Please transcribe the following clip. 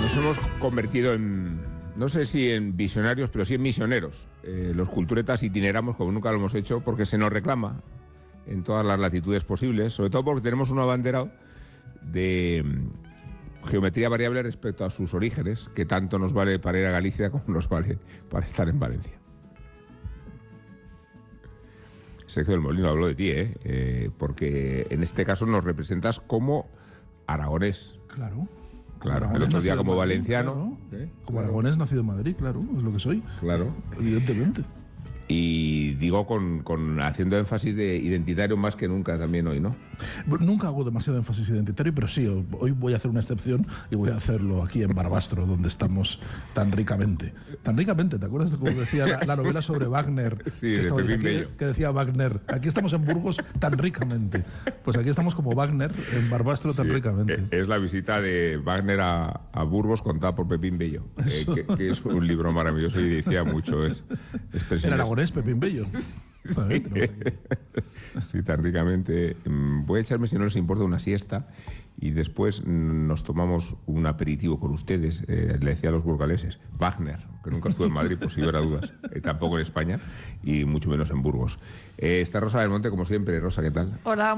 Nos hemos convertido en, no sé si en visionarios, pero sí en misioneros. Los culturetas itineramos como nunca lo hemos hecho porque se nos reclama en todas las latitudes posibles, sobre todo porque tenemos un abanderado de geometría variable respecto a sus orígenes, que tanto nos vale para ir a Galicia como nos vale para estar en Valencia. Sergio del Molino, hablo de ti, porque en este caso nos representas como aragonés. Claro. Claro, el otro día como Madrid, valenciano. claro. Como aragonés nacido en Madrid, claro, es lo que soy. Claro. Evidentemente. Y digo con haciendo énfasis de identitario más que nunca también hoy, ¿no? Nunca hago demasiado énfasis identitario, pero sí, hoy voy a hacer una excepción y voy a hacerlo aquí en Barbastro, donde estamos tan ricamente. Tan ricamente, ¿te acuerdas de cómo decía la novela sobre Wagner? Sí, de Pepín Bello. Que decía Wagner, aquí estamos en Burgos tan ricamente. Pues aquí estamos como Wagner en Barbastro tan ricamente. Es la visita de Wagner a Burgos contada por Pepín Bello, que es un libro maravilloso y decía mucho. El aragonés Pepín Bello. Sí, tan ricamente. Voy a echarme, si no les importa, una siesta y después nos tomamos un aperitivo con ustedes. Le decía a los burgaleses, Wagner, que nunca estuve en Madrid, por si hubiera dudas, tampoco en España y mucho menos en Burgos. Está Rosa del Monte, como siempre. Rosa, ¿qué tal? Hola.